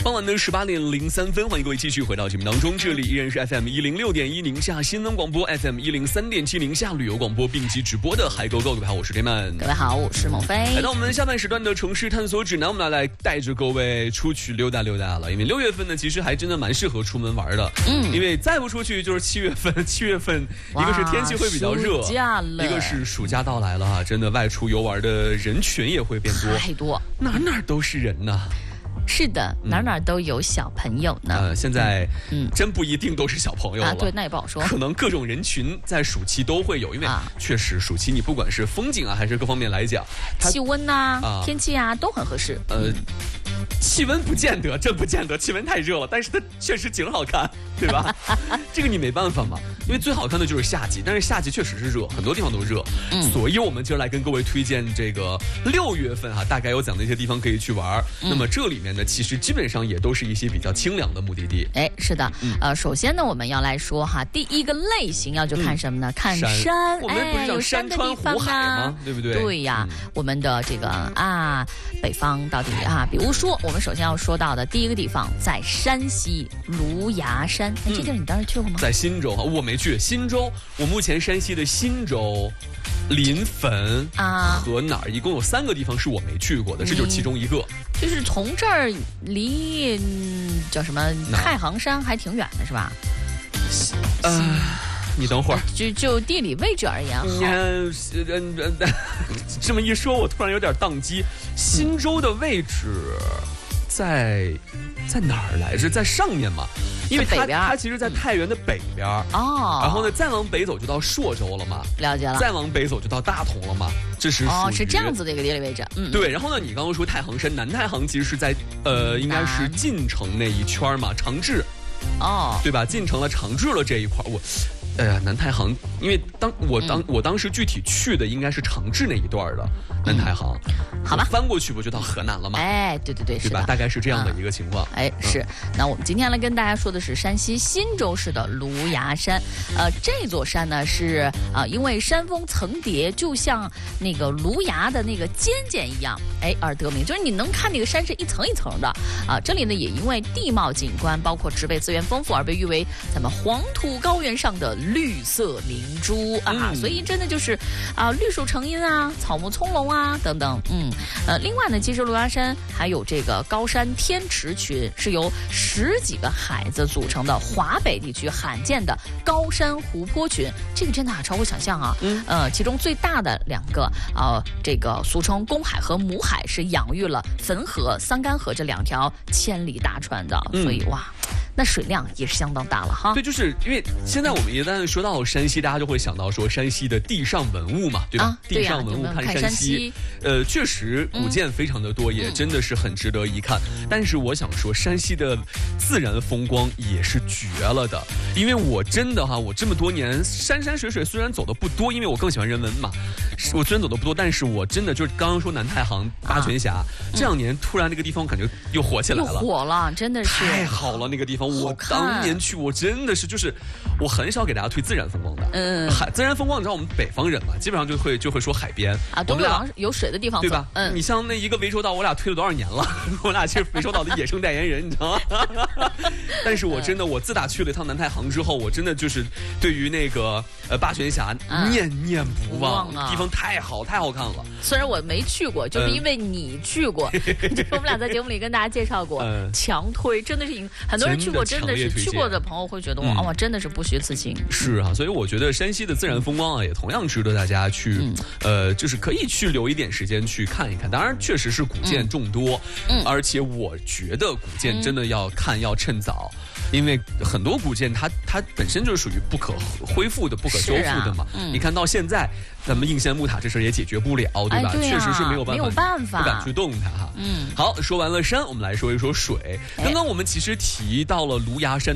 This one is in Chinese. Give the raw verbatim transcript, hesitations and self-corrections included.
傍晚的十八点零三分，欢迎各位继续回到节目当中，这里依然是 F M 一零六点一宁夏新闻广播 ，F M 一零三点七宁夏旅游广播并机直播的海狗狗。各位好，我是天曼。 各位好，我是孟非。 来到我们下半时段的城市探索指南，我们来带着各位出去溜达溜达了。因为六月份呢，其实还真的蛮适合出门玩的。嗯，因为再不出去就是七月份，七月份一个是天气会比较热，一个是暑假到来了哈，真的外出游玩的人群也会变多， 太多， 哪哪都是人呐。 是的，哪哪都有小朋友呢。 呃，现在嗯，真不一定都是小朋友了。啊， 对，那也不好说。 可能各种人群在暑期都会有，因为确实暑期你不管是风景啊，还是各方面来讲， 气温呐、啊、天气啊都很合适。 呃，气温不见得，这不见得，气温太热了，但是它确实景好看，对吧？这个你没办法嘛，因为最好看的就是夏季，但是夏季确实是热，很多地方都热。嗯，所以我们今儿来跟各位推荐这个六月份哈、啊，大概有讲的一些地方可以去玩。嗯、那么这里面呢，其实基本上也都是一些比较清凉的目的地。 哎，是的，嗯、呃，首先呢，我们要来说哈，第一个类型要就看什么呢？嗯、看山。 我们不是叫山川湖海吗？对不对？ 对呀，嗯、我们的这个啊，北方到底啊，比如说我们首先要说到的第一个地方在山西芦芽山。哎，这地儿你当时去过吗？ 在忻州，我没去。忻州，我目前山西的忻州、临汾啊和哪儿，一共有三个地方是我没去过的，这就是其中一个。 就是从这儿离、嗯、叫什么太行山还挺远的，是吧？ 呃，你等会儿， 就就地理位置而言， 你看，这么一说，我突然有点宕机。忻州的位置在在哪儿来着？在上面嘛。因为它它其实，在太原的北边哦，然后呢，再往北走就到朔州了嘛， 了解了。 再往北走就到大同了嘛，这是哦，是这样子的一个地理位置。嗯， 对。然后呢，你刚刚说太行山，南太行其实是在呃，应该是晋城那一圈嘛，长治，哦，对吧？晋城了，长治了这一块，我。哎呀，南太行，因为当我当、嗯、我当时具体去的应该是长治那一段的南太行， 嗯、好吧， 翻过去不就到河南了吗？ 哎，对对对， 对吧？ 是大概是这样的一个情况。 嗯、哎，是。嗯、那我们今天来跟大家说的是山西忻州市的芦芽山，呃，这座山呢是啊、呃，因为山峰层叠，就像那个芦芽的那个尖尖一样，哎，而得名。就是你能看那个山是一层一层的啊、呃。这里呢也因为地貌景观，包括植被资源丰富，而被誉为咱们黄土高原上的绿色明珠啊，嗯、所以真的就是啊、呃，绿树成荫啊，草木葱茏啊，等等。嗯，呃，另外呢，其实芦芽山还有这个高山天池群，是由十几个海子组成的华北地区罕见的高山湖泊群。这个真的啊，超乎想象啊。嗯，呃，其中最大的两个呃，这个俗称公海和母海，是养育了汾河、桑干河这两条千里大川的。嗯、所以哇。那水量也是相当大了哈。 对，就是因为现在我们一旦说到山西，大家就会想到说山西的地上文物嘛，对吧？ 啊、 地上文物看山西，呃，确实古建非常的多，嗯、也真的是很值得一看。嗯、但是我想说，山西的自然风光也是绝了的，因为我真的哈，我这么多年山山水水虽然走的不多，因为我更喜欢人文嘛，我虽然走的不多，但是我真的就是刚刚说南太行、八泉峡，啊嗯、这两年突然那个地方感觉又火起来了， 又火了，真的是太好了那个地方。我当年去，我真的是就是，我很少给大家推自然风光的。嗯，海自然风光，你知道我们北方人嘛，基本上就会就会说海边啊，都往有水的地方走， 对吧？ 嗯， 你像那一个涠洲岛，我俩推了多少年了？我俩其实涠洲岛的野生代言人，你知道吗？但是我真的，我自打去了一趟南太行之后，我真的就是对于那个呃八泉峡念念不忘， 嗯、 地方太好，太好看了。 虽然我没去过，就是因为你去过，就是我们俩在节目里跟大家介绍过，嗯、强推，真的是很多人去过，真的是去过的朋友会觉得哇、嗯、哇，真的是不虚此行。 是啊，所以我觉得山西的自然风光啊，也同样值得大家去，嗯、呃，就是可以去留一点时间去看一看。当然，确实是古建众多，嗯、而且我觉得古建真的要看要趁早。因为很多古建它它本身就是属于不可恢复的、不可修复的嘛。啊嗯、你看到现在，咱们应县木塔这事儿也解决不了，对吧？ 哎对啊、 确实是没有办法， 没有办法， 不敢去动它哈。嗯，好，说完了山，我们来说一说水。刚刚我们其实提到了芦芽山。